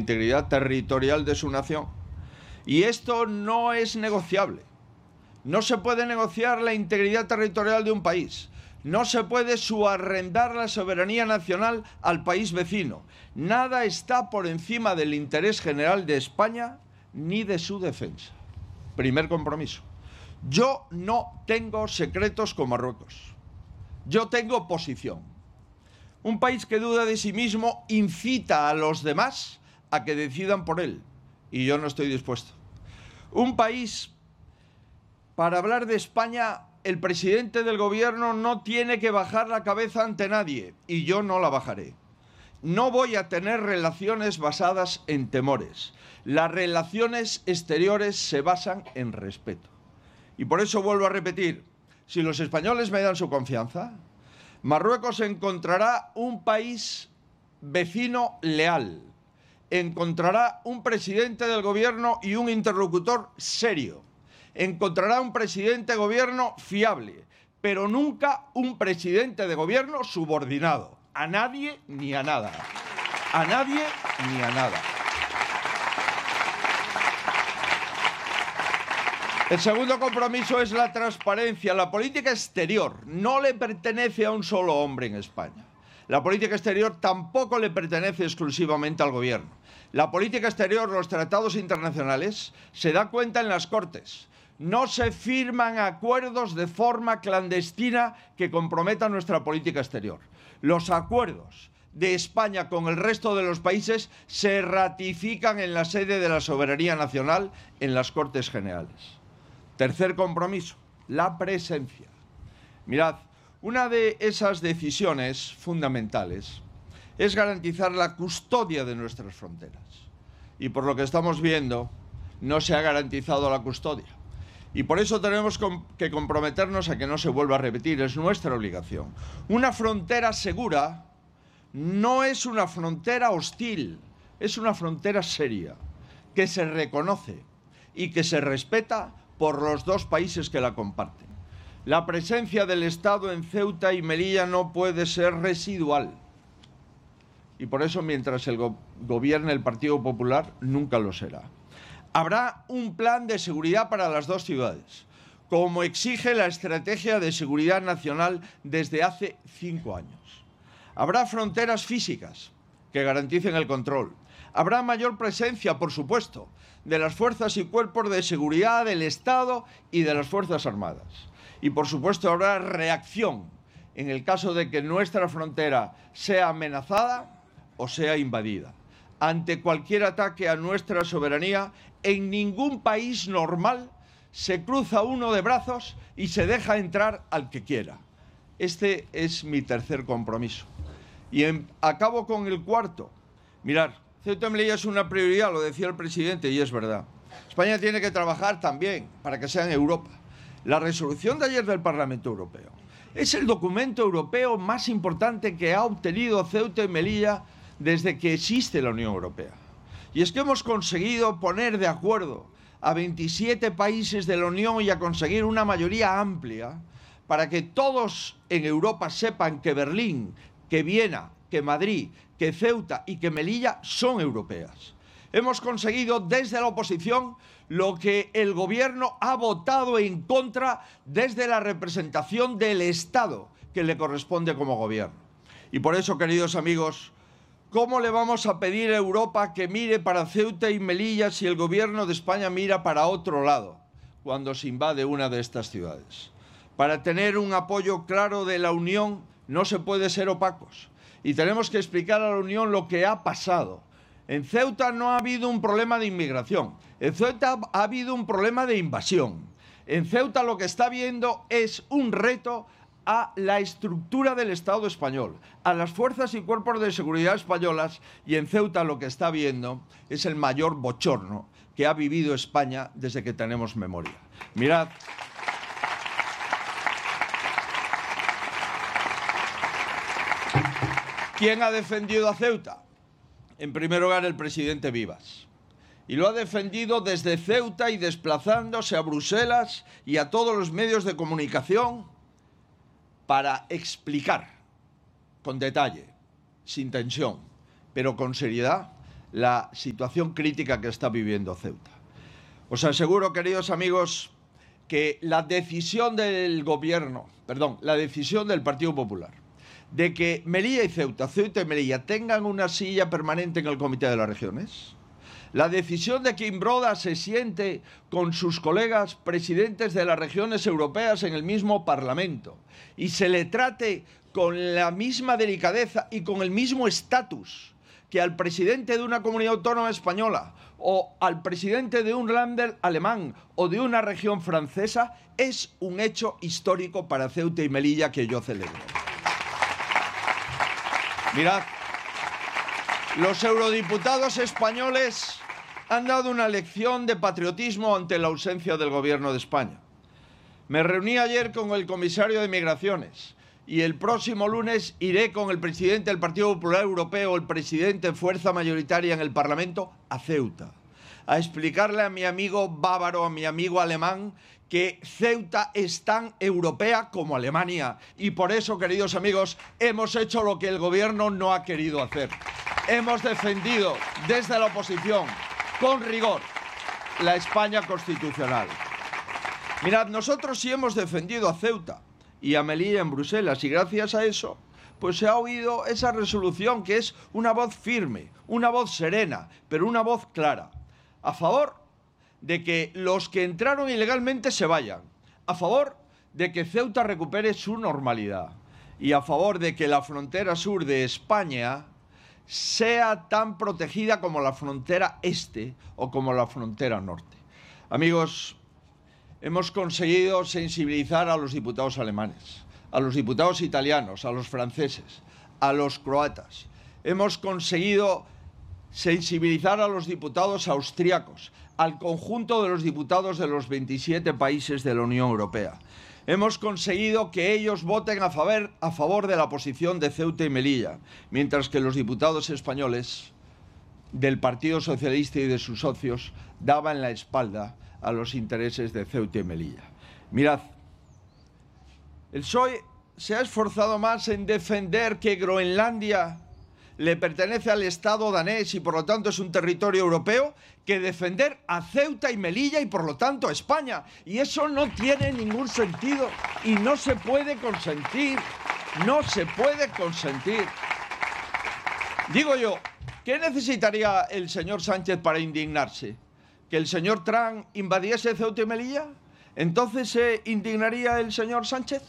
integridad territorial de su nación. Y esto no es negociable. No se puede negociar la integridad territorial de un país. No se puede subarrendar la soberanía nacional al país vecino. Nada está por encima del interés general de España ni de su defensa. Primer compromiso. Yo no tengo secretos con Marruecos. Yo tengo posición. Un país que duda de sí mismo incita a los demás a que decidan por él. Y yo no estoy dispuesto. Un país, para hablar de España, el presidente del gobierno no tiene que bajar la cabeza ante nadie. Y yo no la bajaré. No voy a tener relaciones basadas en temores. Las relaciones exteriores se basan en respeto. Y por eso vuelvo a repetir, si los españoles me dan su confianza, Marruecos encontrará un país vecino leal, encontrará un presidente del gobierno y un interlocutor serio, encontrará un presidente de gobierno fiable, pero nunca un presidente de gobierno subordinado, a nadie ni a nada, a nadie ni a nada. El segundo compromiso es la transparencia. La política exterior no le pertenece a un solo hombre en España. La política exterior tampoco le pertenece exclusivamente al gobierno. La política exterior, los tratados internacionales, se da cuenta en las Cortes. No se firman acuerdos de forma clandestina que comprometan nuestra política exterior. Los acuerdos de España con el resto de los países se ratifican en la sede de la soberanía nacional en las Cortes Generales. Tercer compromiso, la presencia. Mirad, una de esas decisiones fundamentales es garantizar la custodia de nuestras fronteras. Y por lo que estamos viendo, no se ha garantizado la custodia. Y por eso tenemos que comprometernos a que no se vuelva a repetir, es nuestra obligación. Una frontera segura no es una frontera hostil, es una frontera seria, que se reconoce y que se respeta por los dos países que la comparten. La presencia del Estado en Ceuta y Melilla no puede ser residual. Y por eso, mientras gobierne el Partido Popular, nunca lo será. Habrá un plan de seguridad para las dos ciudades, como exige la Estrategia de Seguridad Nacional desde hace 5 años. Habrá fronteras físicas que garanticen el control. Habrá mayor presencia, por supuesto, de las fuerzas y cuerpos de seguridad del Estado y de las Fuerzas Armadas. Y, por supuesto, habrá reacción en el caso de que nuestra frontera sea amenazada o sea invadida. Ante cualquier ataque a nuestra soberanía, en ningún país normal se cruza uno de brazos y se deja entrar al que quiera. Este es mi tercer compromiso. Y acabo con el cuarto. Mirad, Ceuta y Melilla es una prioridad, lo decía el presidente, y es verdad. España tiene que trabajar también para que sea en Europa. La resolución de ayer del Parlamento Europeo es el documento europeo más importante que ha obtenido Ceuta y Melilla desde que existe la Unión Europea. Y es que hemos conseguido poner de acuerdo a 27 países de la Unión y a conseguir una mayoría amplia para que todos en Europa sepan que Berlín, que Viena, que Madrid, que Ceuta y que Melilla son europeas. Hemos conseguido desde la oposición lo que el gobierno ha votado en contra desde la representación del Estado que le corresponde como gobierno. Y por eso, queridos amigos, ¿cómo le vamos a pedir a Europa que mire para Ceuta y Melilla si el gobierno de España mira para otro lado cuando se invade una de estas ciudades? Para tener un apoyo claro de la Unión no se puede ser opacos. Y tenemos que explicar a la Unión lo que ha pasado. En Ceuta no ha habido un problema de inmigración. En Ceuta ha habido un problema de invasión. En Ceuta lo que está habiendo es un reto a la estructura del Estado español, a las fuerzas y cuerpos de seguridad españolas, y en Ceuta lo que está viendo es el mayor bochorno que ha vivido España desde que tenemos memoria. Mirad, ¿quién ha defendido a Ceuta? En primer lugar, el presidente Vivas. Y lo ha defendido desde Ceuta y desplazándose a Bruselas y a todos los medios de comunicación para explicar con detalle, sin tensión, pero con seriedad, la situación crítica que está viviendo Ceuta. Os aseguro, queridos amigos, que la decisión del gobierno, la decisión del Partido Popular, de que Melilla y Ceuta y Melilla tengan una silla permanente en el Comité de las Regiones, la decisión de que Imbroda se siente con sus colegas presidentes de las regiones europeas en el mismo Parlamento y se le trate con la misma delicadeza y con el mismo estatus que al presidente de una comunidad autónoma española o al presidente de un Länder alemán o de una región francesa, es un hecho histórico para Ceuta y Melilla que yo celebro. Mirad, los eurodiputados españoles han dado una lección de patriotismo ante la ausencia del Gobierno de España. Me reuní ayer con el comisario de Migraciones y el próximo lunes iré con el presidente del Partido Popular Europeo, el presidente de fuerza mayoritaria en el Parlamento, a Ceuta, a explicarle a mi amigo bávaro, a mi amigo alemán, que Ceuta es tan europea como Alemania. Y por eso, queridos amigos, hemos hecho lo que el Gobierno no ha querido hacer. Hemos defendido desde la oposición, con rigor, la España constitucional. Mirad, nosotros sí hemos defendido a Ceuta y a Melilla en Bruselas, y gracias a eso, pues se ha oído esa resolución que es una voz firme, una voz serena, pero una voz clara, a favor de que los que entraron ilegalmente se vayan, a favor de que Ceuta recupere su normalidad y a favor de que la frontera sur de España sea tan protegida como la frontera este o como la frontera norte. Amigos, hemos conseguido sensibilizar a los diputados alemanes, a los diputados italianos, a los franceses, a los croatas. Hemos conseguido sensibilizar a los diputados austríacos, al conjunto de los diputados de los 27 países de la Unión Europea. Hemos conseguido que ellos voten a favor de la posición de Ceuta y Melilla, mientras que los diputados españoles del Partido Socialista y de sus socios daban la espalda a los intereses de Ceuta y Melilla. Mirad, el PSOE se ha esforzado más en defender que Groenlandia le pertenece al Estado danés y por lo tanto es un territorio europeo, que defender a Ceuta y Melilla y por lo tanto a España. Y eso no tiene ningún sentido y no se puede consentir. No se puede consentir. Digo yo, ¿qué necesitaría el señor Sánchez para indignarse? ¿Que el señor Trump invadiese Ceuta y Melilla? ¿Entonces se indignaría el señor Sánchez?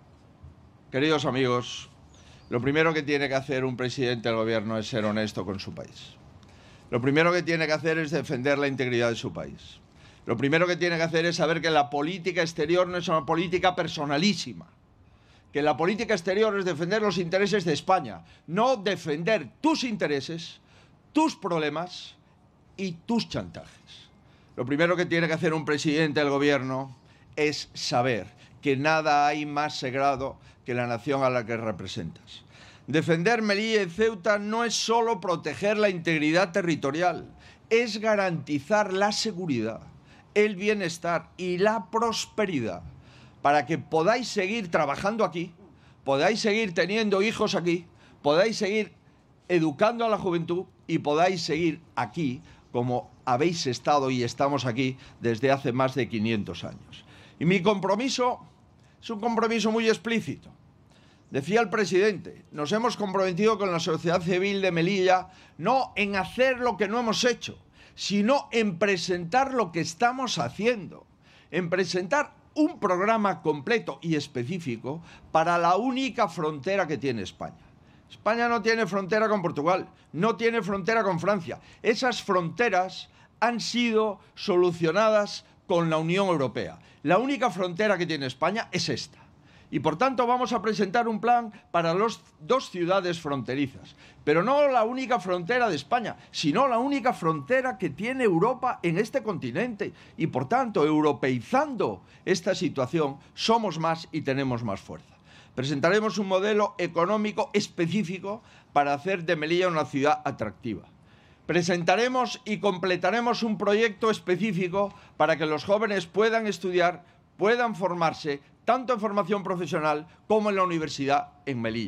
Queridos amigos, lo primero que tiene que hacer un presidente del gobierno es ser honesto con su país. Lo primero que tiene que hacer es defender la integridad de su país. Lo primero que tiene que hacer es saber que la política exterior no es una política personalísima. Que la política exterior es defender los intereses de España, no defender tus intereses, tus problemas y tus chantajes. Lo primero que tiene que hacer un presidente del gobierno es saber que nada hay más sagrado que la nación a la que representas. Defender Melilla y Ceuta no es solo proteger la integridad territorial, es garantizar la seguridad, el bienestar y la prosperidad para que podáis seguir trabajando aquí, podáis seguir teniendo hijos aquí, podáis seguir educando a la juventud y podáis seguir aquí como habéis estado y estamos aquí desde hace más de 500 años. Y mi compromiso es un compromiso muy explícito. Decía el presidente, nos hemos comprometido con la sociedad civil de Melilla no en hacer lo que no hemos hecho, sino en presentar lo que estamos haciendo, en presentar un programa completo y específico para la única frontera que tiene España. España no tiene frontera con Portugal, no tiene frontera con Francia. Esas fronteras han sido solucionadas con la Unión Europea. La única frontera que tiene España es esta. Y por tanto vamos a presentar un plan para las dos ciudades fronterizas. Pero no la única frontera de España, sino la única frontera que tiene Europa en este continente. Y por tanto, europeizando esta situación, somos más y tenemos más fuerza. Presentaremos un modelo económico específico para hacer de Melilla una ciudad atractiva. Presentaremos y completaremos un proyecto específico para que los jóvenes puedan estudiar, puedan formarse, tanto en formación profesional como en la universidad en Melilla.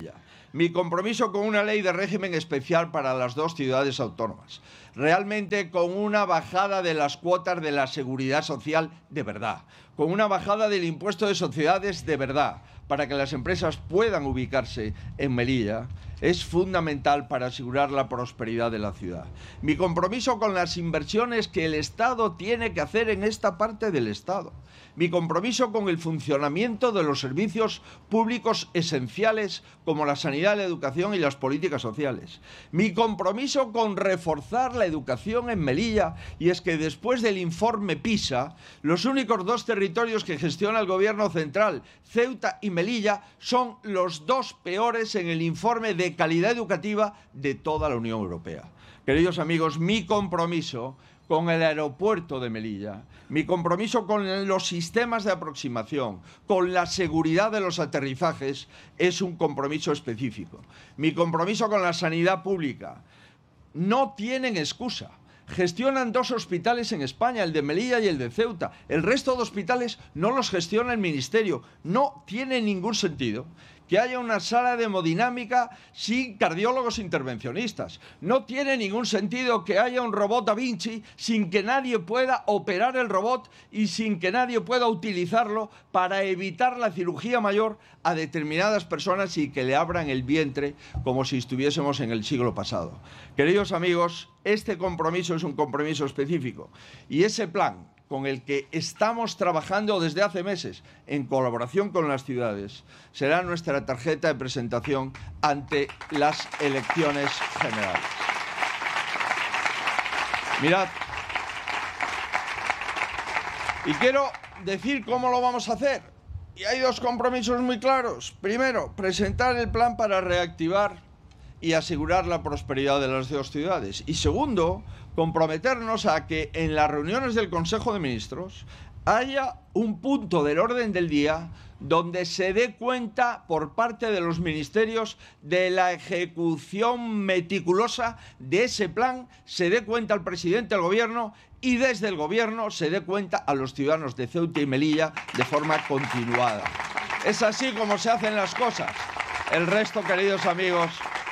Mi compromiso con una ley de régimen especial para las dos ciudades autónomas. Realmente con una bajada de las cuotas de la seguridad social de verdad. Con una bajada del impuesto de sociedades de verdad, para que las empresas puedan ubicarse en Melilla, es fundamental para asegurar la prosperidad de la ciudad. Mi compromiso con las inversiones que el Estado tiene que hacer en esta parte del Estado. Mi compromiso con el funcionamiento de los servicios públicos esenciales como la sanidad, la educación y las políticas sociales. Mi compromiso con reforzar la educación en Melilla, y es que después del informe PISA, los únicos dos territorios que gestiona el Gobierno central, Ceuta y Melilla, son los dos peores en el informe de calidad educativa de toda la Unión Europea. Queridos amigos, mi compromiso con el aeropuerto de Melilla, mi compromiso con los sistemas de aproximación, con la seguridad de los aterrizajes, es un compromiso específico. Mi compromiso con la sanidad pública. No tienen excusa. Gestionan dos hospitales en España, el de Melilla y el de Ceuta. El resto de hospitales no los gestiona el Ministerio. No tiene ningún sentido que haya una sala de hemodinámica sin cardiólogos intervencionistas. No tiene ningún sentido que haya un robot Da Vinci sin que nadie pueda operar el robot y sin que nadie pueda utilizarlo para evitar la cirugía mayor a determinadas personas y que le abran el vientre como si estuviésemos en el siglo pasado. Queridos amigos, este compromiso es un compromiso específico y ese plan con el que estamos trabajando desde hace meses en colaboración con las ciudades, será nuestra tarjeta de presentación ante las elecciones generales. Mirad, y quiero decir cómo lo vamos a hacer. Y hay dos compromisos muy claros. Primero, presentar el plan para reactivar y asegurar la prosperidad de las dos ciudades. Y segundo, comprometernos a que en las reuniones del Consejo de Ministros haya un punto del orden del día donde se dé cuenta por parte de los ministerios de la ejecución meticulosa de ese plan, se dé cuenta al presidente del Gobierno y desde el Gobierno se dé cuenta a los ciudadanos de Ceuta y Melilla de forma continuada. Es así como se hacen las cosas. El resto, queridos amigos,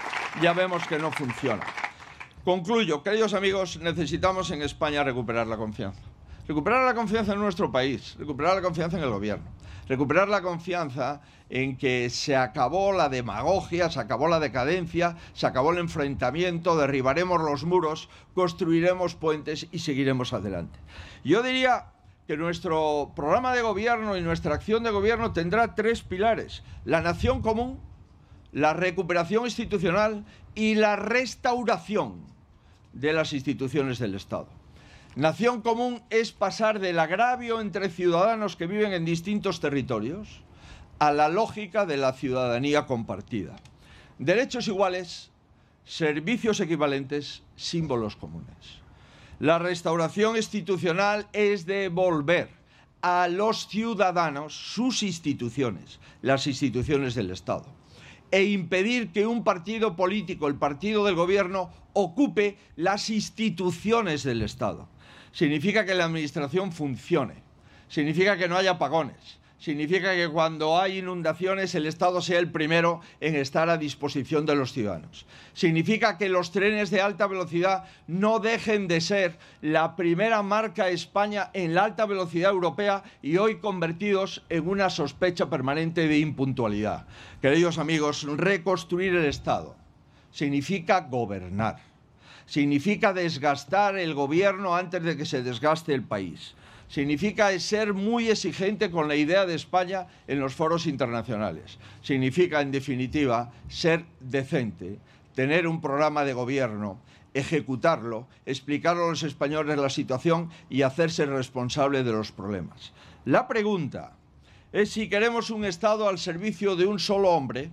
ya vemos que no funciona. Concluyo, queridos amigos, necesitamos en España recuperar la confianza. Recuperar la confianza en nuestro país, recuperar la confianza en el Gobierno, recuperar la confianza en que se acabó la demagogia, se acabó la decadencia, se acabó el enfrentamiento, derribaremos los muros, construiremos puentes y seguiremos adelante. Yo diría que nuestro programa de gobierno y nuestra acción de gobierno tendrá tres pilares: la nación común, la recuperación institucional y la restauración de las instituciones del Estado. Nación común es pasar del agravio entre ciudadanos que viven en distintos territorios a la lógica de la ciudadanía compartida. Derechos iguales, servicios equivalentes, símbolos comunes. La restauración institucional es devolver a los ciudadanos sus instituciones, las instituciones del Estado, e impedir que un partido político, el partido del Gobierno, ocupe las instituciones del Estado. Significa que la administración funcione, significa que no haya apagones, significa que cuando hay inundaciones el Estado sea el primero en estar a disposición de los ciudadanos. Significa que los trenes de alta velocidad no dejen de ser la primera marca España en la alta velocidad europea y hoy convertidos en una sospecha permanente de impuntualidad. Queridos amigos, reconstruir el Estado significa gobernar. Significa desgastar el gobierno antes de que se desgaste el país. Significa ser muy exigente con la idea de España en los foros internacionales. Significa, en definitiva, ser decente, tener un programa de gobierno, ejecutarlo, explicarle a los españoles la situación y hacerse responsable de los problemas. La pregunta es si queremos un Estado al servicio de un solo hombre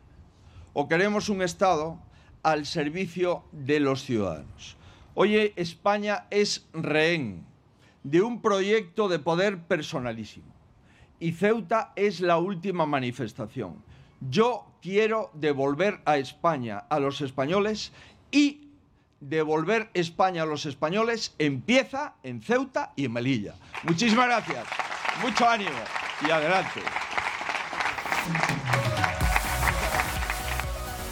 o queremos un Estado al servicio de los ciudadanos. Hoy España es rehén de un proyecto de poder personalísimo y Ceuta es la última manifestación. Yo quiero devolver a España a los españoles y devolver España a los españoles empieza en Ceuta y en Melilla. Muchísimas gracias, mucho ánimo y adelante.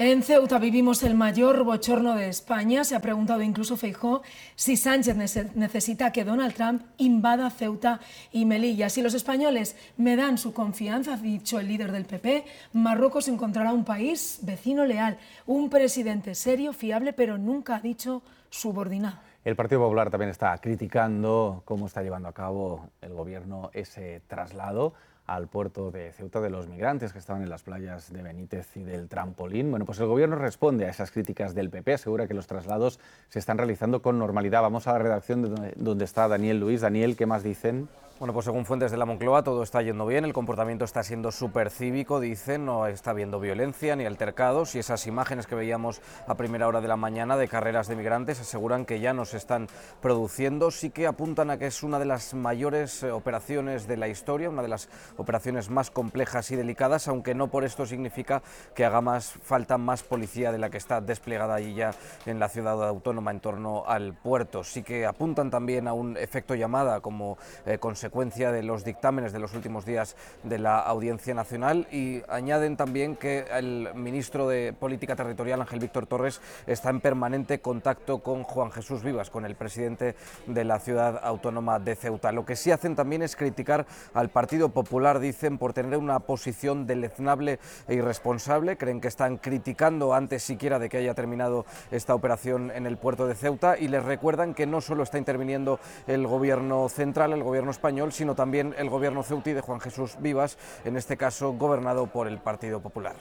En Ceuta vivimos el mayor bochorno de España. Se ha preguntado incluso Feijóo si Sánchez necesita que Donald Trump invada Ceuta y Melilla. Si los españoles me dan su confianza, ha dicho el líder del PP, Marruecos encontrará un país vecino leal, un presidente serio, fiable, pero nunca ha dicho subordinado. El Partido Popular también está criticando cómo está llevando a cabo el gobierno ese traslado al puerto de Ceuta de los migrantes que estaban en las playas de Benítez y del Trampolín. Bueno, pues el gobierno responde a esas críticas del PP, asegura que los traslados se están realizando con normalidad. Vamos a la redacción donde está Daniel Luis. Daniel, ¿qué más dicen? Bueno, pues según fuentes de la Moncloa todo está yendo bien, el comportamiento está siendo súper cívico, dicen, no está habiendo violencia ni altercados y esas imágenes que veíamos a primera hora de la mañana de carreras de migrantes aseguran que ya no se están produciendo, sí que apuntan a que es una de las mayores operaciones de la historia, una de las operaciones más complejas y delicadas, aunque no por esto significa que haga falta más policía de la que está desplegada allí ya en la ciudad autónoma en torno al puerto. Sí que apuntan también a un efecto llamada como consecuencia de los dictámenes de los últimos días de la Audiencia Nacional y añaden también que el ministro de Política Territorial, Ángel Víctor Torres, está en permanente contacto con Juan Jesús Vivas, con el presidente de la ciudad autónoma de Ceuta. Lo que sí hacen también es criticar al Partido Popular, dicen, por tener una posición deleznable e irresponsable. Creen que están criticando antes siquiera de que haya terminado esta operación en el puerto de Ceuta y les recuerdan que no solo está interviniendo el gobierno central, el gobierno español, sino también el gobierno ceutí de Juan Jesús Vivas, en este caso gobernado por el Partido Popular.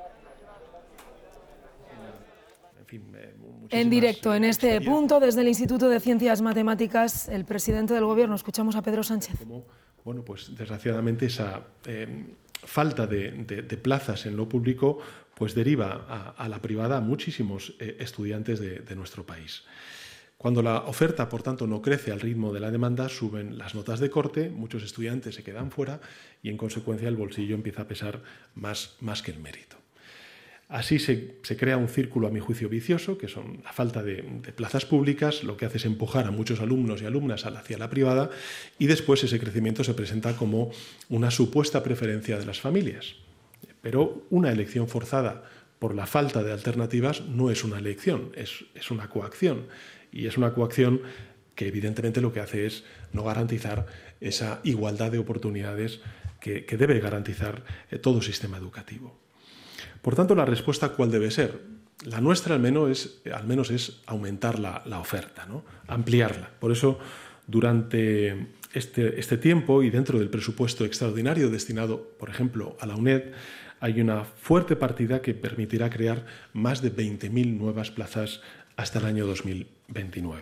En directo, en este punto, desde el Instituto de Ciencias Matemáticas, el presidente del Gobierno. Escuchamos a Pedro Sánchez. Bueno, pues desgraciadamente esa falta de plazas en lo público pues deriva a la privada a muchísimos estudiantes de nuestro país. Cuando la oferta, por tanto, no crece al ritmo de la demanda, suben las notas de corte, muchos estudiantes se quedan fuera y, en consecuencia, el bolsillo empieza a pesar más que el mérito. Así se crea un círculo, a mi juicio, vicioso, que son la falta de plazas públicas, lo que hace es empujar a muchos alumnos y alumnas hacia la privada y después ese crecimiento se presenta como una supuesta preferencia de las familias. Pero una elección forzada por la falta de alternativas no es una elección, es una coacción. Y es una coacción que evidentemente lo que hace es no garantizar esa igualdad de oportunidades que debe garantizar todo sistema educativo. Por tanto, la respuesta, ¿cuál debe ser? La nuestra al menos es aumentar la oferta, ¿no? Ampliarla. Por eso, durante este tiempo y dentro del presupuesto extraordinario destinado, por ejemplo, a la UNED, hay una fuerte partida que permitirá crear más de 20.000 nuevas plazas hasta el año 2029.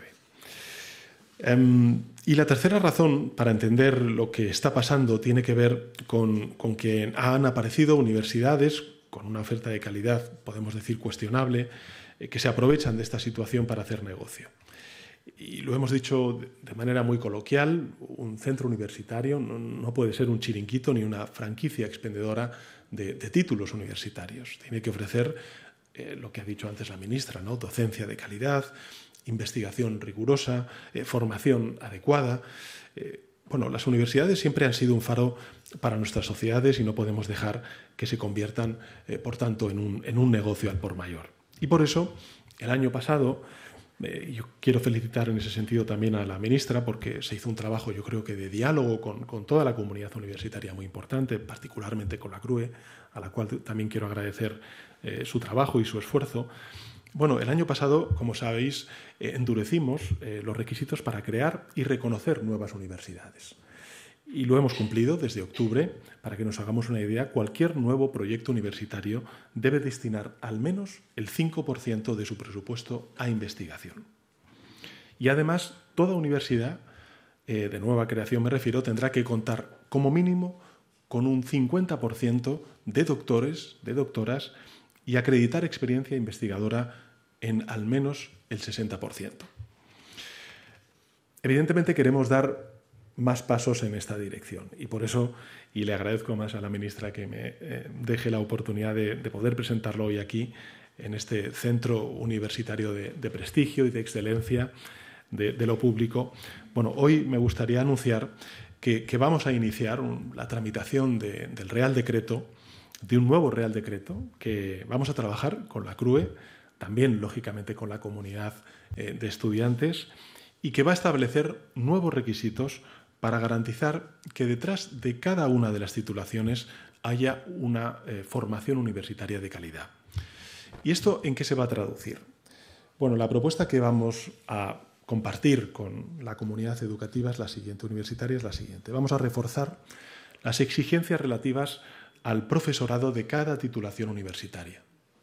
Y la tercera razón para entender lo que está pasando tiene que ver con que han aparecido universidades con una oferta de calidad, podemos decir cuestionable, que se aprovechan de esta situación para hacer negocio. Y lo hemos dicho de manera muy coloquial, un centro universitario no puede ser un chiringuito ni una franquicia expendedora de títulos universitarios. Tiene que ofrecer lo que ha dicho antes la ministra, ¿no? Docencia de calidad, investigación rigurosa, formación adecuada. Bueno, las universidades siempre han sido un faro para nuestras sociedades y no podemos dejar que se conviertan, por tanto, en un negocio al por mayor. Y por eso, el año pasado, yo quiero felicitar en ese sentido también a la ministra porque se hizo un trabajo, yo creo que de diálogo con toda la comunidad universitaria muy importante, particularmente con la CRUE, a la cual también quiero agradecer su trabajo y su esfuerzo. Bueno, el año pasado, como sabéis, endurecimos los requisitos para crear y reconocer nuevas universidades. Y lo hemos cumplido desde octubre. Para que nos hagamos una idea, cualquier nuevo proyecto universitario debe destinar al menos el 5% de su presupuesto a investigación. Y además, toda universidad, de nueva creación me refiero, tendrá que contar como mínimo con un 50% de doctores, de doctoras, y acreditar experiencia investigadora en al menos el 60%. Evidentemente queremos dar más pasos en esta dirección y por eso, y le agradezco más a la ministra que me deje la oportunidad de poder presentarlo hoy aquí en este centro universitario de prestigio y de excelencia de lo público. Bueno, hoy me gustaría anunciar que vamos a iniciar la tramitación del Real Decreto de un nuevo Real Decreto que vamos a trabajar con la CRUE, también lógicamente con la comunidad de estudiantes, y que va a establecer nuevos requisitos para garantizar que detrás de cada una de las titulaciones haya una formación universitaria de calidad. ¿Y esto en qué se va a traducir? Bueno, la propuesta que vamos a compartir con la comunidad educativa es la siguiente, universitaria es la siguiente. Vamos a reforzar las exigencias relativas al profesorado de cada titulación universitaria.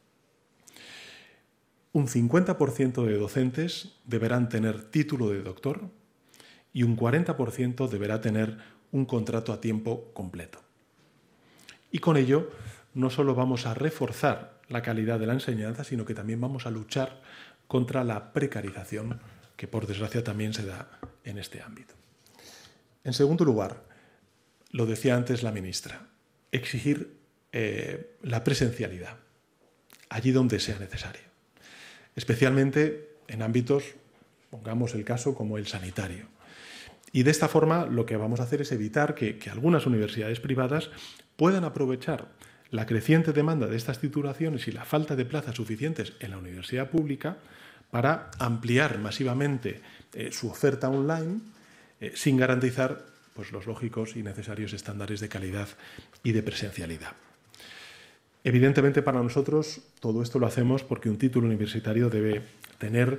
Un 50% de docentes deberán tener título de doctor y un 40% deberá tener un contrato a tiempo completo. Y con ello no solo vamos a reforzar la calidad de la enseñanza, sino que también vamos a luchar contra la precarización que por desgracia también se da en este ámbito. En segundo lugar, lo decía antes la ministra, exigir la presencialidad allí donde sea necesario, especialmente en ámbitos, pongamos el caso como el sanitario. Y de esta forma lo que vamos a hacer es evitar que algunas universidades privadas puedan aprovechar la creciente demanda de estas titulaciones y la falta de plazas suficientes en la universidad pública para ampliar masivamente su oferta online sin garantizar pues, los lógicos y necesarios estándares de calidad y de presencialidad. Evidentemente para nosotros todo esto lo hacemos porque un título universitario debe tener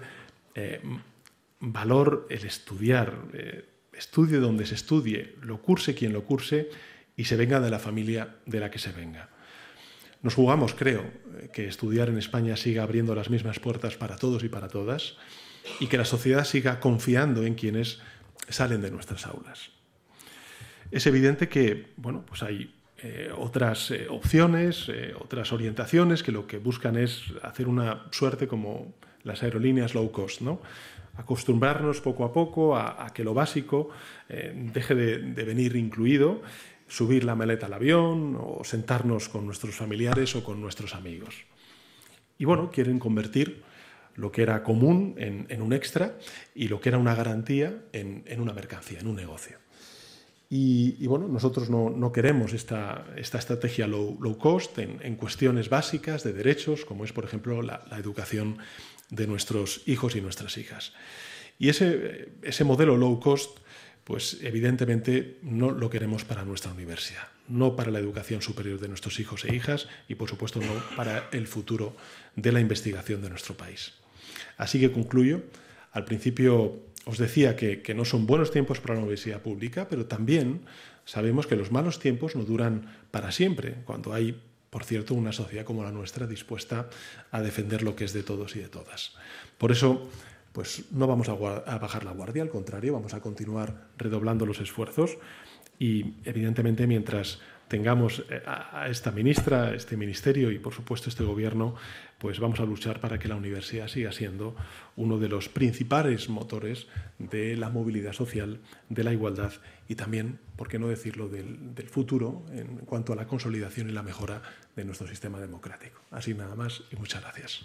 valor el estudiar, estudie donde se estudie, lo curse quien lo curse y se venga de la familia de la que se venga. Nos jugamos, creo, que estudiar en España siga abriendo las mismas puertas para todos y para todas y que la sociedad siga confiando en quienes salen de nuestras aulas. Es evidente que bueno, pues hay otras opciones, otras orientaciones que lo que buscan es hacer una suerte como las aerolíneas low cost, ¿no? Acostumbrarnos poco a poco a que lo básico deje de venir incluido, subir la maleta al avión o sentarnos con nuestros familiares o con nuestros amigos. Y bueno, quieren convertir lo que era común en un extra y lo que era una garantía en una mercancía, en un negocio. Y bueno, nosotros no queremos esta estrategia low cost en cuestiones básicas de derechos, como es, por ejemplo, la educación de nuestros hijos y nuestras hijas. Y ese modelo low cost, pues evidentemente no lo queremos para nuestra universidad, no para la educación superior de nuestros hijos e hijas y, por supuesto, no para el futuro de la investigación de nuestro país. Así que concluyo. Al principio os decía que no son buenos tiempos para la universidad pública, pero también sabemos que los malos tiempos no duran para siempre, cuando hay, por cierto, una sociedad como la nuestra dispuesta a defender lo que es de todos y de todas. Por eso, pues no vamos a bajar la guardia, al contrario, vamos a continuar redoblando los esfuerzos y, evidentemente, mientras tengamos a esta ministra, este ministerio y, por supuesto, este gobierno, pues vamos a luchar para que la universidad siga siendo uno de los principales motores de la movilidad social, de la igualdad y también, por qué no decirlo, del futuro en cuanto a la consolidación y la mejora de nuestro sistema democrático. Así nada más y muchas gracias.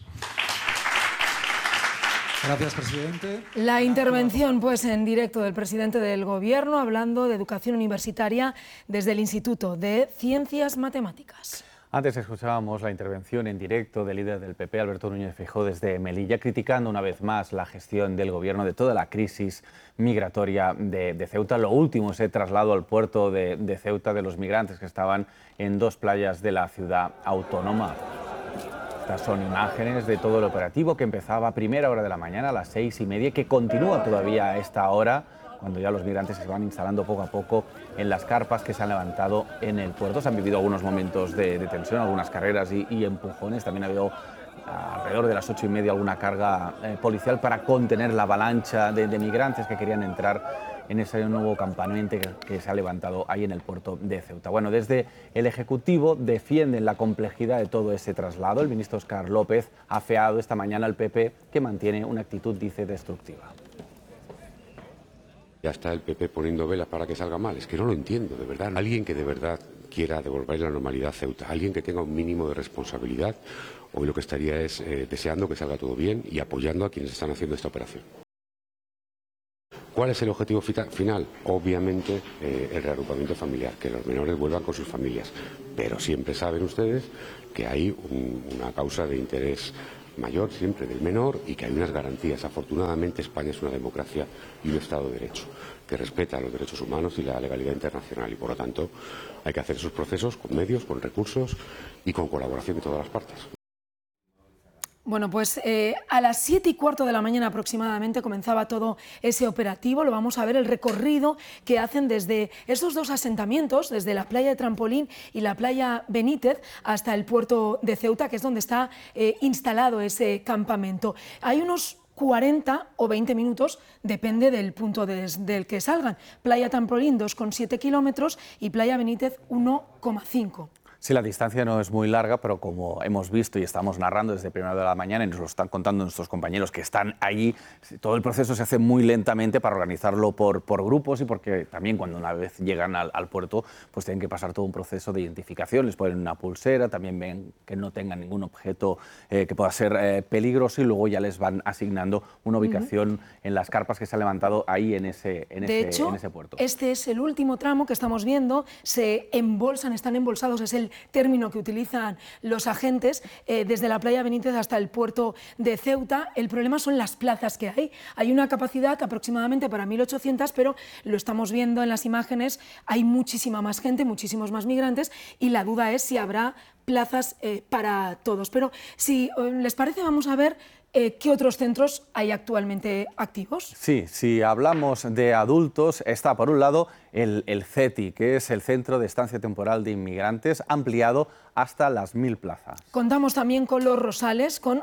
Gracias, presidente. La intervención, pues, en directo del presidente del Gobierno, hablando de educación universitaria desde el Instituto de Ciencias Matemáticas. Antes escuchábamos la intervención en directo del líder del PP, Alberto Núñez Feijóo, desde Melilla, criticando una vez más la gestión del Gobierno de toda la crisis migratoria de Ceuta. Lo último, ese traslado al puerto de Ceuta de los migrantes que estaban en dos playas de la ciudad autónoma. Estas son imágenes de todo el operativo que empezaba a primera hora de la mañana, a las 6:30, que continúa todavía a esta hora, cuando ya los migrantes se van instalando poco a poco en las carpas que se han levantado en el puerto. Se han vivido algunos momentos de tensión, algunas carreras y empujones. También ha habido alrededor de las 8:30 alguna carga policial para contener la avalancha de migrantes que querían entrar en ese nuevo campamento que se ha levantado ahí en el puerto de Ceuta. Bueno, desde el Ejecutivo defienden la complejidad de todo ese traslado. El ministro Óscar López ha afeado esta mañana al PP, que mantiene una actitud, dice, destructiva. Ya está el PP poniendo velas para que salga mal. Es que no lo entiendo, de verdad. Alguien que de verdad quiera devolver la normalidad a Ceuta, alguien que tenga un mínimo de responsabilidad, hoy lo que estaría es deseando que salga todo bien y apoyando a quienes están haciendo esta operación. ¿Cuál es el objetivo final? Obviamente el reagrupamiento familiar, que los menores vuelvan con sus familias. Pero siempre saben ustedes que hay una causa de interés mayor siempre del menor y que hay unas garantías. Afortunadamente España es una democracia y un Estado de Derecho que respeta los derechos humanos y la legalidad internacional y por lo tanto hay que hacer esos procesos con medios, con recursos y con colaboración de todas las partes. Bueno, pues a las 7:15 de la mañana aproximadamente comenzaba todo ese operativo. Lo vamos a ver, el recorrido que hacen desde esos dos asentamientos, desde la playa de Trampolín y la playa Benítez hasta el puerto de Ceuta, que es donde está instalado ese campamento. Hay unos 40 o 20 minutos, depende del punto del que salgan. Playa Trampolín 2,7 kilómetros y playa Benítez 1,5. Sí, la distancia no es muy larga, pero como hemos visto y estamos narrando desde primera hora de la mañana y nos lo están contando nuestros compañeros que están allí, todo el proceso se hace muy lentamente para organizarlo por grupos y porque también cuando una vez llegan al puerto pues tienen que pasar todo un proceso de identificación, les ponen una pulsera, también ven que no tengan ningún objeto que pueda ser peligroso y luego ya les van asignando una ubicación en las carpas que se han levantado ahí en ese puerto. Este es el último tramo que estamos viendo, se embolsan, están embolsados, es el término que utilizan los agentes desde la playa Benítez hasta el puerto de Ceuta. El problema son las plazas que hay. Hay una capacidad aproximadamente para 1.800, pero lo estamos viendo en las imágenes, hay muchísima más gente, muchísimos más migrantes y la duda es si habrá plazas para todos. Pero si les parece, vamos a ver ¿qué otros centros hay actualmente activos? Sí, si hablamos de adultos, está por un lado el CETI, que es el Centro de Estancia Temporal de Inmigrantes, ampliado hasta las 1.000 plazas. Contamos también con Los Rosales, con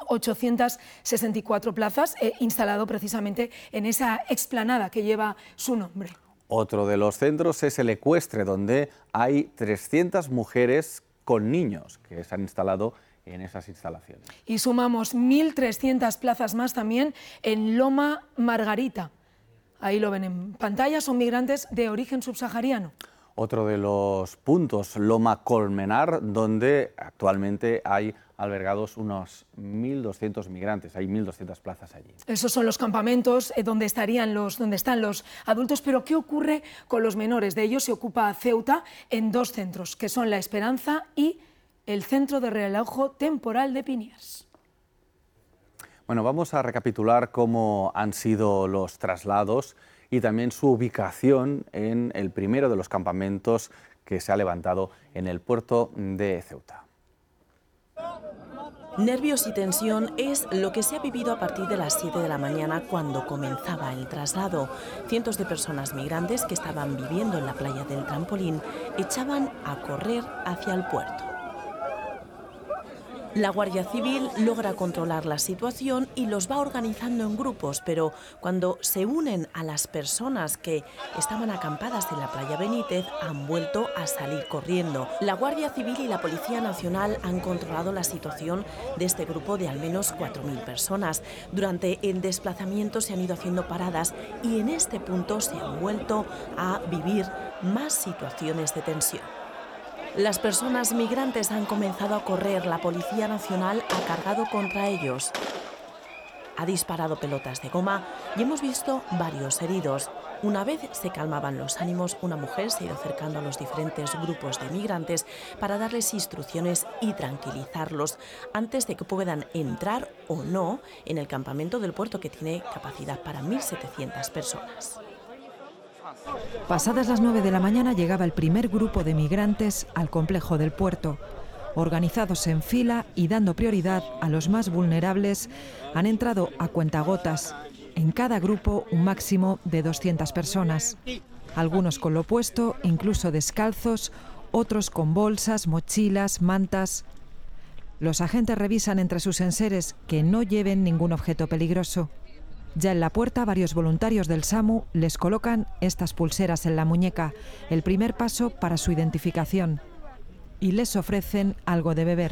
864 plazas, instalado precisamente en esa explanada que lleva su nombre. Otro de los centros es el Ecuestre, donde hay 300 mujeres con niños que se han instalado en esas instalaciones. Y sumamos 1.300 plazas más también en Loma Margarita. Ahí lo ven en pantalla, son migrantes de origen subsahariano. Otro de los puntos, Loma Colmenar, donde actualmente hay albergados unos 1.200 migrantes, hay 1.200 plazas allí. Esos son los campamentos donde están los adultos, pero ¿qué ocurre con los menores? De ellos se ocupa Ceuta en dos centros, que son La Esperanza y el Centro de Realojo Temporal de Piniers. Bueno, vamos a recapitular cómo han sido los traslados y también su ubicación en el primero de los campamentos que se ha levantado en el puerto de Ceuta. Nervios y tensión es lo que se ha vivido a partir de las 7 de la mañana cuando comenzaba el traslado. Cientos de personas migrantes que estaban viviendo en la playa del Trampolín echaban a correr hacia el puerto. La Guardia Civil logra controlar la situación y los va organizando en grupos, pero cuando se unen a las personas que estaban acampadas en la playa Benítez, han vuelto a salir corriendo. La Guardia Civil y la Policía Nacional han controlado la situación de este grupo de al menos 4.000 personas. Durante el desplazamiento se han ido haciendo paradas y en este punto se han vuelto a vivir más situaciones de tensión. Las personas migrantes han comenzado a correr, la Policía Nacional ha cargado contra ellos. Ha disparado pelotas de goma y hemos visto varios heridos. Una vez se calmaban los ánimos, una mujer se ha ido acercando a los diferentes grupos de migrantes para darles instrucciones y tranquilizarlos antes de que puedan entrar o no en el campamento del puerto, que tiene capacidad para 1.700 personas. Pasadas las 9 de la mañana llegaba el primer grupo de migrantes al complejo del puerto. Organizados en fila y dando prioridad a los más vulnerables, han entrado a cuentagotas. En cada grupo un máximo de 200 personas. Algunos con lo puesto, incluso descalzos, otros con bolsas, mochilas, mantas. Los agentes revisan entre sus enseres que no lleven ningún objeto peligroso. Ya en la puerta, varios voluntarios del SAMU les colocan estas pulseras en la muñeca, el primer paso para su identificación, y les ofrecen algo de beber.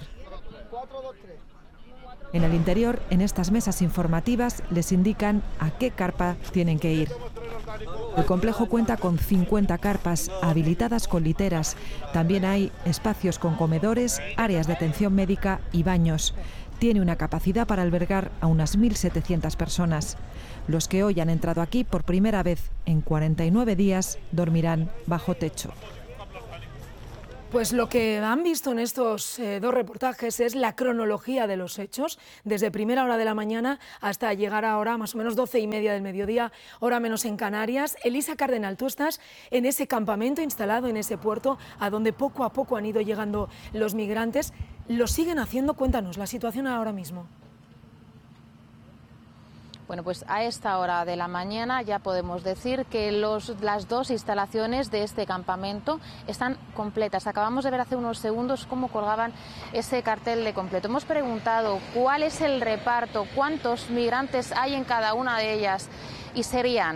En el interior, en estas mesas informativas, les indican a qué carpa tienen que ir. El complejo cuenta con 50 carpas habilitadas con literas. También hay espacios con comedores, áreas de atención médica y baños. tiene una capacidad para albergar a unas 1.700 personas. Los que hoy han entrado aquí por primera vez en 49 días dormirán bajo techo. Pues lo que han visto en estos dos reportajes es la cronología de los hechos, desde primera hora de la mañana hasta llegar ahora más o menos 12:30 del mediodía, hora menos en Canarias. Elisa Cardenal, tú estás en ese campamento instalado en ese puerto a donde poco a poco han ido llegando los migrantes. ¿Lo siguen haciendo? Cuéntanos la situación ahora mismo. Bueno, pues a esta hora de la mañana ya podemos decir que las dos instalaciones de este campamento están completas. Acabamos de ver hace unos segundos cómo colgaban ese cartel de completo. Hemos preguntado cuál es el reparto, cuántos migrantes hay en cada una de ellas, y serían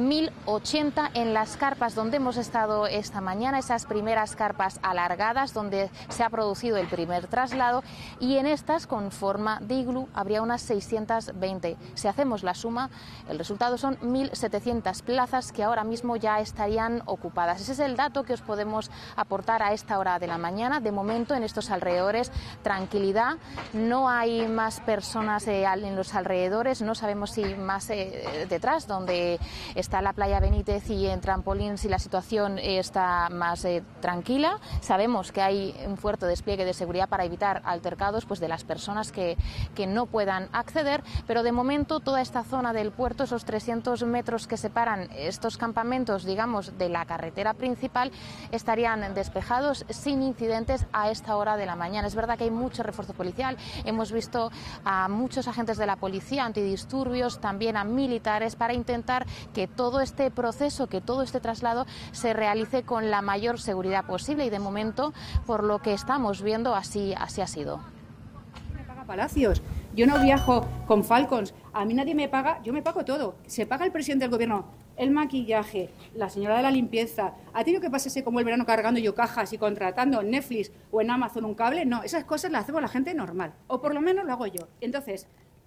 1.080 en las carpas donde hemos estado esta mañana, esas primeras carpas alargadas donde se ha producido el primer traslado, y en estas con forma de iglú habría unas 620. Si hacemos la suma, el resultado son 1.700 plazas que ahora mismo ya estarían ocupadas. Ese es el dato que os podemos aportar a esta hora de la mañana. De momento en estos alrededores tranquilidad, no hay más personas en los alrededores, no sabemos si más detrás donde está la playa Benítez y en Trampolín si la situación está más tranquila. Sabemos que hay un fuerte despliegue de seguridad para evitar altercados pues de las personas que no puedan acceder, pero de momento toda esta zona del puerto, esos 300 metros que separan estos campamentos, digamos, de la carretera principal, estarían despejados sin incidentes a esta hora de la mañana. Es verdad que hay mucho refuerzo policial, hemos visto a muchos agentes de la policía antidisturbios, también a militares, para intentar que todo este proceso, que todo este traslado se realice con la mayor seguridad posible, y de momento, por lo que estamos viendo, así ha sido. Me paga Palacios, yo no viajo con Falcons, a mí nadie me paga, yo me pago todo, se paga el presidente del gobierno, el maquillaje, la señora de la limpieza. ¿Ha tenido que pasarse como el verano cargando yo cajas y contratando en Netflix o en Amazon un cable? No, esas cosas las hacemos la gente normal, o por lo menos lo hago yo. Entonces,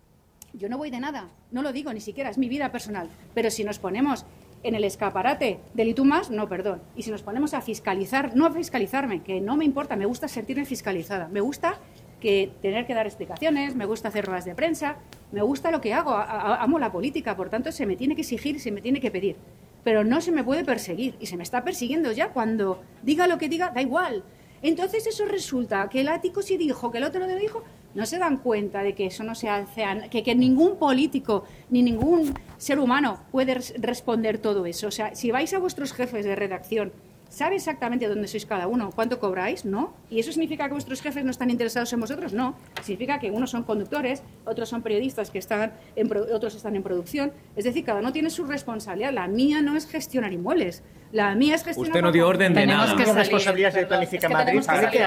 yo no voy de nada, no lo digo, ni siquiera, es mi vida personal. Pero si nos ponemos en el escaparate del y tú más, no, perdón. Y si nos ponemos a fiscalizar, no a fiscalizarme, que no me importa, me gusta sentirme fiscalizada. Me gusta tener que dar explicaciones, me gusta hacer ruedas de prensa, me gusta lo que hago, amo la política, por tanto se me tiene que exigir, se me tiene que pedir. Pero no se me puede perseguir, y se me está persiguiendo ya. Cuando diga lo que diga, da igual. Entonces eso resulta que el ático sí dijo, que el otro no dijo. No se dan cuenta de que eso no se hace, que ningún político ni ningún ser humano puede responder todo eso. O sea, si vais a vuestros jefes de redacción, ¿sabe exactamente dónde sois cada uno? ¿Cuánto cobráis? No. ¿Y eso significa que vuestros jefes no están interesados en vosotros? No. Significa que unos son conductores, otros son periodistas que otros están en producción. Es decir, cada uno tiene su responsabilidad. La mía no es gestionar inmuebles. La mía es gestionar... Usted no dio orden de nada. Tenemos que responsabilidades de Planifica Madrid.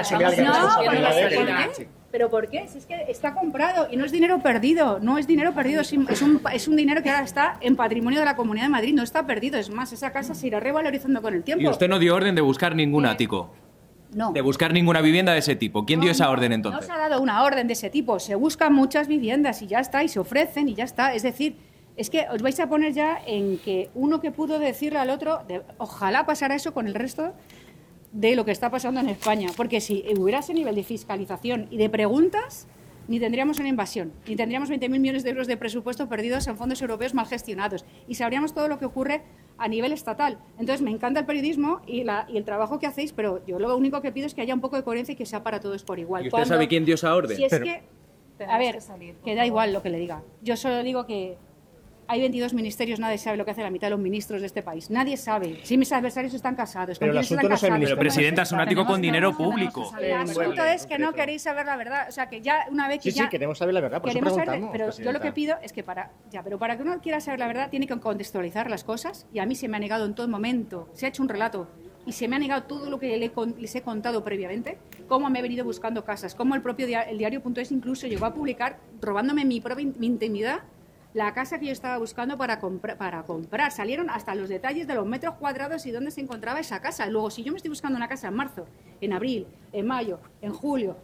¿Pero por qué? Si es que está comprado y no es dinero perdido, no es dinero perdido, es un dinero que ahora está en patrimonio de la Comunidad de Madrid, no está perdido, es más, esa casa se irá revalorizando con el tiempo. Y usted no dio orden de buscar ningún ático. No. De buscar ninguna vivienda de ese tipo. ¿Quién dio esa orden entonces? No se ha dado una orden de ese tipo, se buscan muchas viviendas y ya está, y se ofrecen y ya está. Es decir, es que os vais a poner ya en que uno que pudo decirle al otro, ojalá pasara eso con el resto de lo que está pasando en España, porque si hubiera ese nivel de fiscalización y de preguntas, ni tendríamos una invasión, ni tendríamos 20.000 millones de euros de presupuesto perdidos en fondos europeos mal gestionados, y sabríamos todo lo que ocurre a nivel estatal. Entonces, me encanta el periodismo y el trabajo que hacéis, pero yo lo único que pido es que haya un poco de coherencia y que sea para todos por igual. ¿Y usted sabe quién dio esa orden? Si es a ver, que da igual lo que le diga. Yo solo digo que hay 22 ministerios, nadie sabe lo que hace la mitad de los ministros de este país. Nadie sabe. Si mis adversarios están casados, ¿con quiénes están casados? Pero, presidenta, es un ático con dinero público. El asunto es que no queréis saber la verdad. O sea, que ya una vez que sí, queremos saber la verdad, por eso preguntamos. Pero yo lo que pido es que para que uno quiera saber la verdad, tiene que contextualizar las cosas. Y a mí se me ha negado en todo momento. Se ha hecho un relato y se me ha negado todo lo que les he contado previamente. Cómo me he venido buscando casas. Cómo el propio el diario.es incluso llegó a publicar, robándome mi intimidad, la casa que yo estaba buscando para comprar. Salieron hasta los detalles de los metros cuadrados y dónde se encontraba esa casa. Luego, si yo me estoy buscando una casa en marzo, en abril, en mayo, en julio,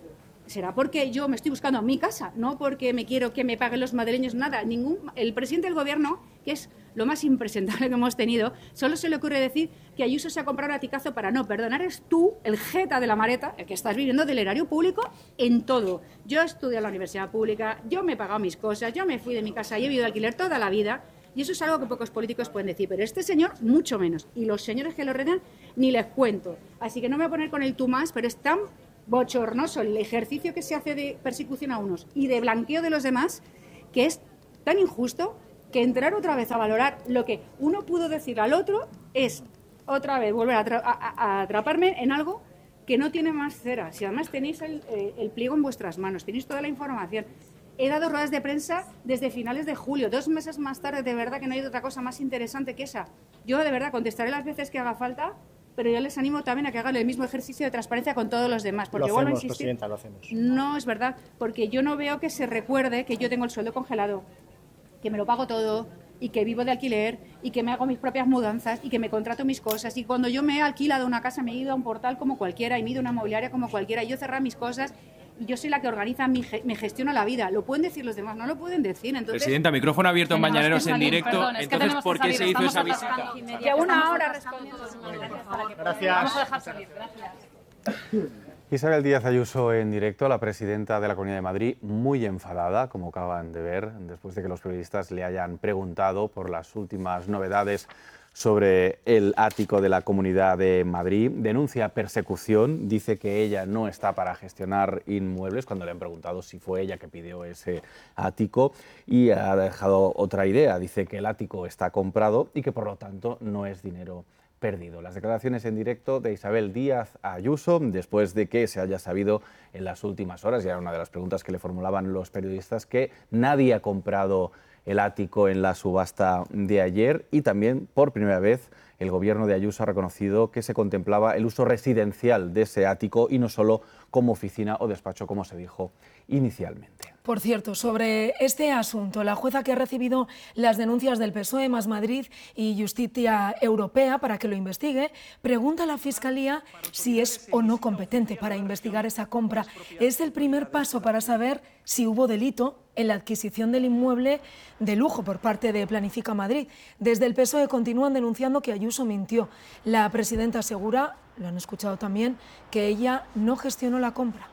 será porque yo me estoy buscando mi casa, no porque me quiero que me paguen los madrileños nada. El presidente del gobierno, que es lo más impresentable que hemos tenido, solo se le ocurre decir que Ayuso se ha comprado un aticazo para no perdonar. Eres tú, el jeta de la mareta, el que estás viviendo del erario público en todo. Yo estudié en la universidad pública, yo me he pagado mis cosas, yo me fui de mi casa y he vivido de alquiler toda la vida, y eso es algo que pocos políticos pueden decir, pero este señor mucho menos, y los señores que lo rodean ni les cuento. Así que no me voy a poner con el tú más, pero es tan bochornoso el ejercicio que se hace de persecución a unos y de blanqueo de los demás, que es tan injusto que entrar otra vez a valorar lo que uno pudo decir al otro es otra vez volver a atraparme en algo que no tiene más cera. Si además tenéis el pliego en vuestras manos, tenéis toda la información. He dado ruedas de prensa desde finales de julio, 2 meses más tarde, de verdad que no hay otra cosa más interesante que esa. Yo de verdad contestaré las veces que haga falta, pero yo les animo también a que hagan el mismo ejercicio de transparencia con todos los demás. Porque lo hacemos, vuelvo a insistir, presidenta, lo hacemos. No es verdad, porque yo no veo que se recuerde que yo tengo el sueldo congelado, que me lo pago todo y que vivo de alquiler y que me hago mis propias mudanzas y que me contrato mis cosas. Y cuando yo me he alquilado una casa me he ido a un portal como cualquiera y me he ido a una inmobiliaria como cualquiera y yo cerrar mis cosas y yo soy la que organiza, me gestiona la vida. Lo pueden decir los demás, no lo pueden decir. Entonces, Presidenta, micrófono abierto en Mañaneros en directo. Perdón, entonces, ¿por qué se hizo esa visita? Y a una hora respondiendo. Gracias. Vamos a dejar salir. Gracias. Isabel Díaz Ayuso en directo, la presidenta de la Comunidad de Madrid, muy enfadada, como acaban de ver, después de que los periodistas le hayan preguntado por las últimas novedades sobre el ático de la Comunidad de Madrid. Denuncia persecución, dice que ella no está para gestionar inmuebles, cuando le han preguntado si fue ella que pidió ese ático, y ha dejado otra idea, dice que el ático está comprado y que por lo tanto no es dinero perdido. Las declaraciones en directo de Isabel Díaz Ayuso, después de que se haya sabido en las últimas horas, y era una de las preguntas que le formulaban los periodistas, que nadie ha comprado el ático en la subasta de ayer, y también por primera vez el gobierno de Ayuso ha reconocido que se contemplaba el uso residencial de ese ático y no solo como oficina o despacho, como se dijo inicialmente. Por cierto, sobre este asunto, la jueza que ha recibido las denuncias del PSOE más Madrid y Justicia Europea para que lo investigue, pregunta a la Fiscalía si es o no competente para investigar esa compra. Es el primer paso para saber si hubo delito en la adquisición del inmueble de lujo por parte de Planifica Madrid. Desde el PSOE continúan denunciando que Ayuso mintió. La presidenta asegura, lo han escuchado también, que ella no gestionó la compra.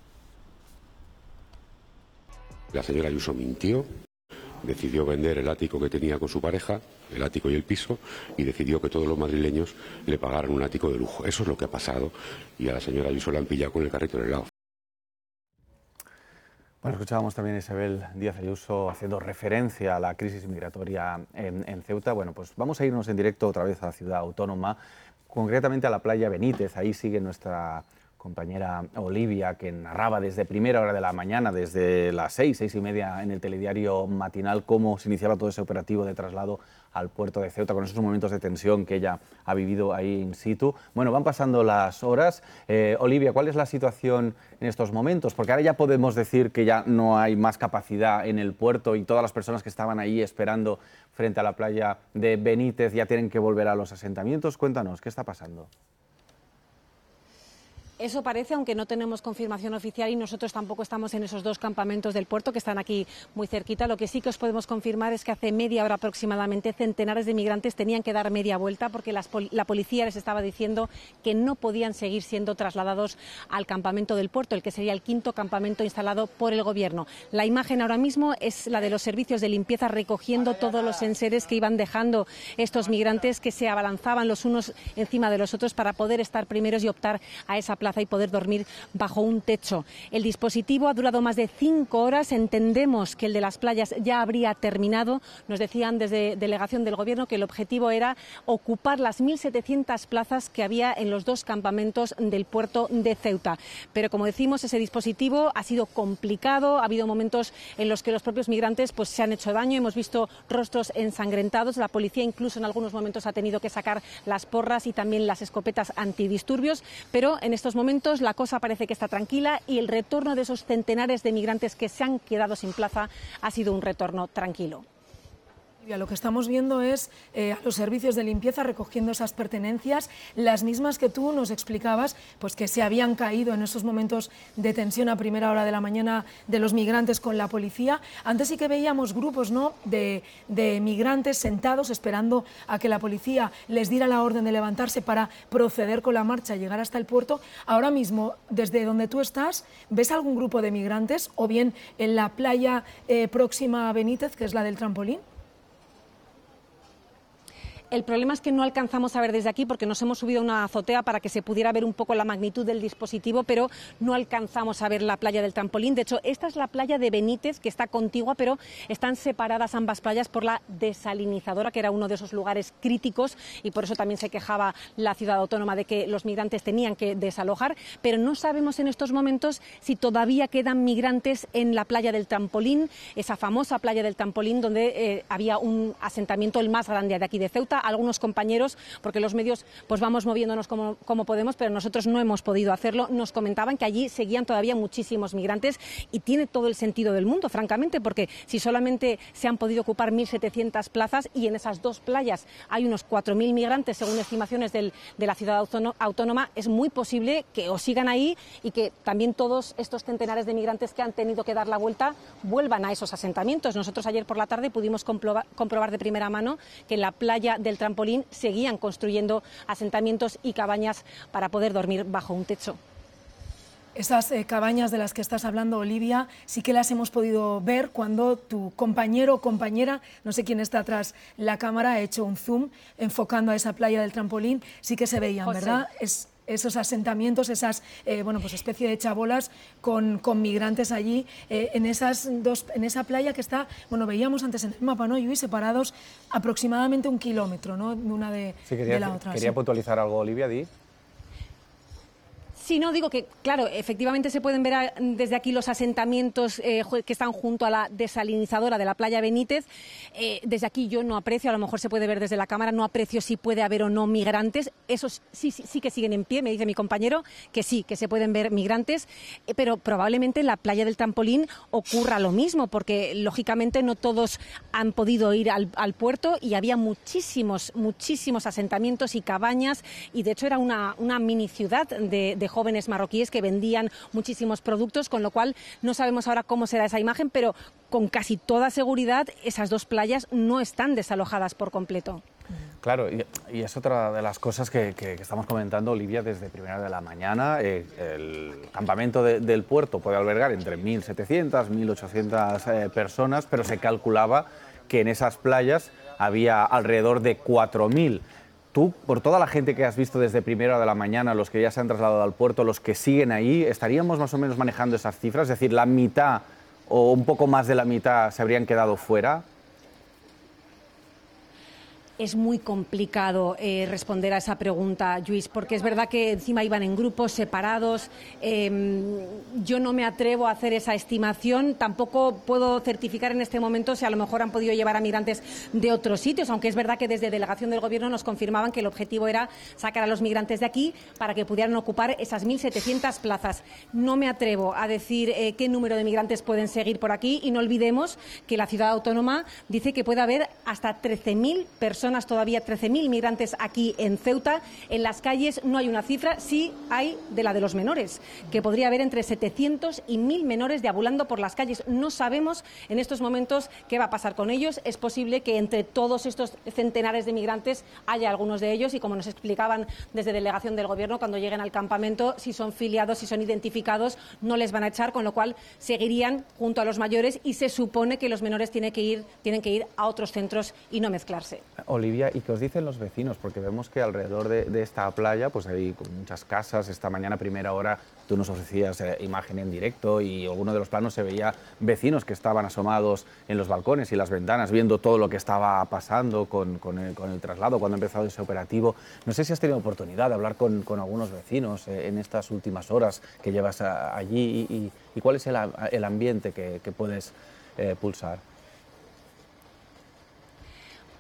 La señora Ayuso mintió, decidió vender el ático que tenía con su pareja, el ático y el piso, y decidió que todos los madrileños le pagaran un ático de lujo. Eso es lo que ha pasado, y a la señora Ayuso la han pillado con el carrito del helado. Bueno, escuchábamos también a Isabel Díaz Ayuso haciendo referencia a la crisis migratoria en Ceuta. Bueno, pues vamos a irnos en directo otra vez a la ciudad autónoma, concretamente a la playa Benítez. Ahí sigue nuestra compañera Olivia, que narraba desde primera hora de la mañana, desde las 6:30 en el telediario matinal, cómo se iniciaba todo ese operativo de traslado al puerto de Ceuta, con esos momentos de tensión que ella ha vivido ahí in situ. Bueno, van pasando las horas. Olivia, ¿cuál es la situación en estos momentos? Porque ahora ya podemos decir que ya no hay más capacidad en el puerto y todas las personas que estaban ahí esperando frente a la playa de Benítez ya tienen que volver a los asentamientos. Cuéntanos, ¿qué está pasando? Eso parece, aunque no tenemos confirmación oficial y nosotros tampoco estamos en esos 2 campamentos del puerto que están aquí muy cerquita. Lo que sí que os podemos confirmar es que hace media hora aproximadamente centenares de migrantes tenían que dar media vuelta porque la policía les estaba diciendo que no podían seguir siendo trasladados al campamento del puerto, el que sería el 5º campamento instalado por el gobierno. La imagen ahora mismo es la de los servicios de limpieza recogiendo todos los enseres que iban dejando estos migrantes, que se abalanzaban los unos encima de los otros para poder estar primeros y optar a esa plaza y poder dormir bajo un techo. El dispositivo ha durado más de 5 horas. Entendemos que el de las playas ya habría terminado. Nos decían desde delegación del Gobierno que el objetivo era ocupar las 1.700 plazas que había en los 2 campamentos del puerto de Ceuta. Pero como decimos, ese dispositivo ha sido complicado. Ha habido momentos en los que los propios migrantes pues, se han hecho daño. Hemos visto rostros ensangrentados. La policía incluso en algunos momentos ha tenido que sacar las porras y también las escopetas antidisturbios. Pero en estos momentos la cosa parece que está tranquila y el retorno de esos centenares de migrantes que se han quedado sin plaza ha sido un retorno tranquilo. Lo que estamos viendo es a los servicios de limpieza recogiendo esas pertenencias, las mismas que tú nos explicabas, pues que se habían caído en esos momentos de tensión a primera hora de la mañana de los migrantes con la policía. Antes sí que veíamos grupos, ¿no?, de migrantes sentados esperando a que la policía les diera la orden de levantarse para proceder con la marcha y llegar hasta el puerto. Ahora mismo, desde donde tú estás, ¿ves algún grupo de migrantes o bien en la playa próxima a Benítez, que es la del trampolín? El problema es que no alcanzamos a ver desde aquí porque nos hemos subido a una azotea para que se pudiera ver un poco la magnitud del dispositivo, pero no alcanzamos a ver la playa del trampolín. De hecho, esta es la playa de Benítez, que está contigua, pero están separadas ambas playas por la desalinizadora, que era uno de esos lugares críticos, y por eso también se quejaba la ciudad autónoma de que los migrantes tenían que desalojar, pero no sabemos en estos momentos si todavía quedan migrantes en la playa del trampolín, esa famosa playa del trampolín donde había un asentamiento, el más grande de aquí de Ceuta. Algunos compañeros, porque los medios pues vamos moviéndonos como podemos, pero nosotros no hemos podido hacerlo, nos comentaban que allí seguían todavía muchísimos migrantes, y tiene todo el sentido del mundo, francamente, porque si solamente se han podido ocupar 1.700 plazas y en esas dos playas hay unos 4.000 migrantes, según estimaciones de la ciudad autónoma, es muy posible que o sigan ahí y que también todos estos centenares de migrantes que han tenido que dar la vuelta vuelvan a esos asentamientos. Nosotros ayer por la tarde pudimos comprobar de primera mano que en la playa del trampolín seguían construyendo asentamientos y cabañas para poder dormir bajo un techo. Esas cabañas de las que estás hablando, Olivia, sí que las hemos podido ver cuando tu compañero o compañera, no sé quién está tras la cámara, ha hecho un zoom enfocando a esa playa del trampolín, sí que se veían, José, ¿verdad? Esos asentamientos, esas pues especie de chabolas con migrantes allí, en esa playa que está, veíamos antes en el mapa, ¿no?, Lluís, separados aproximadamente 1 kilómetro, ¿no?, de una de la otra. Quería puntualizar algo, Olivia, di. Sí, no, digo que, claro, efectivamente se pueden ver desde aquí los asentamientos que están junto a la desalinizadora de la playa Benítez. Desde aquí yo no aprecio, a lo mejor se puede ver desde la cámara, no aprecio si puede haber o no migrantes. Esos sí que siguen en pie, me dice mi compañero, que sí, que se pueden ver migrantes, pero probablemente en la playa del trampolín ocurra lo mismo, porque lógicamente no todos han podido ir al puerto y había muchísimos asentamientos y cabañas, y de hecho era una mini ciudad de jóvenes marroquíes que vendían muchísimos productos, con lo cual no sabemos ahora cómo será esa imagen, pero con casi toda seguridad esas dos playas no están desalojadas por completo. Claro, y es otra de las cosas que estamos comentando, Olivia, desde primera de la mañana. El campamento del puerto puede albergar entre 1.700, 1.800 personas, pero se calculaba que en esas playas había alrededor de 4.000. Tú, por toda la gente que has visto desde primera hora de la mañana, los que ya se han trasladado al puerto, los que siguen ahí, ¿estaríamos más o menos manejando esas cifras? Es decir, ¿la mitad o un poco más de la mitad se habrían quedado fuera? Es muy complicado responder a esa pregunta, Lluís, porque es verdad que encima iban en grupos separados. Yo no me atrevo a hacer esa estimación. Tampoco puedo certificar en este momento si a lo mejor han podido llevar a migrantes de otros sitios, aunque es verdad que desde delegación del Gobierno nos confirmaban que el objetivo era sacar a los migrantes de aquí para que pudieran ocupar esas 1.700 plazas. No me atrevo a decir qué número de migrantes pueden seguir por aquí, y no olvidemos que la ciudad autónoma dice que puede haber hasta 13.000 personas todavía, 13.000 migrantes aquí en Ceuta. En las calles no hay una cifra, sí hay de la de los menores, que podría haber entre 700 y 1.000 menores deambulando por las calles. No sabemos en estos momentos qué va a pasar con ellos. Es posible que entre todos estos centenares de migrantes haya algunos de ellos, y como nos explicaban desde delegación del Gobierno, cuando lleguen al campamento, si son filiados, si son identificados, no les van a echar, con lo cual seguirían junto a los mayores, y se supone que los menores tienen que ir a otros centros y no mezclarse. Olivia, ¿y qué os dicen los vecinos? Porque vemos que alrededor de esta playa pues hay muchas casas. Esta mañana a primera hora tú nos ofrecías imagen en directo, y en alguno de los planos se veía vecinos que estaban asomados en los balcones y las ventanas viendo todo lo que estaba pasando con el traslado cuando ha empezado ese operativo. No sé si has tenido oportunidad de hablar con algunos vecinos en estas últimas horas que llevas allí, y cuál es el ambiente que puedes pulsar.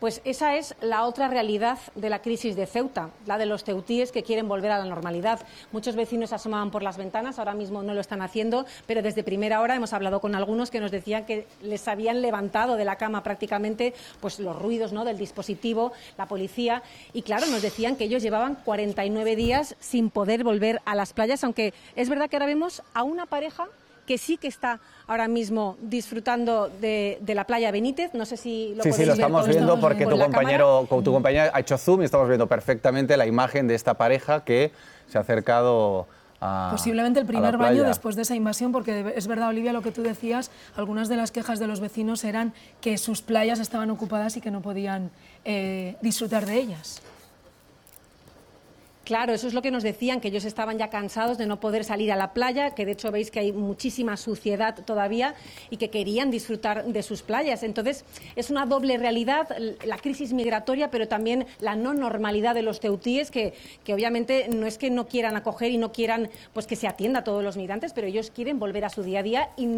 Pues esa es la otra realidad de la crisis de Ceuta, la de los ceutíes que quieren volver a la normalidad. Muchos vecinos asomaban por las ventanas, ahora mismo no lo están haciendo, pero desde primera hora hemos hablado con algunos que nos decían que les habían levantado de la cama prácticamente pues los ruidos, ¿no?, del dispositivo, la policía, y claro, nos decían que ellos llevaban 49 días sin poder volver a las playas, aunque es verdad que ahora vemos a una pareja que sí que está ahora mismo disfrutando de la playa Benítez. No sé si lo podéis ver. Sí, lo estamos viendo porque tu compañera ha hecho zoom y estamos viendo perfectamente la imagen de esta pareja que se ha acercado a posiblemente el primer baño después de esa invasión, porque es verdad, Olivia, lo que tú decías, algunas de las quejas de los vecinos eran que sus playas estaban ocupadas y que no podían disfrutar de ellas. Claro, eso es lo que nos decían, que ellos estaban ya cansados de no poder salir a la playa, que de hecho veis que hay muchísima suciedad todavía y que querían disfrutar de sus playas. Entonces, es una doble realidad, la crisis migratoria, pero también la no normalidad de los ceutíes, que obviamente no es que no quieran acoger y no quieran pues que se atienda a todos los migrantes, pero ellos quieren volver a su día a día y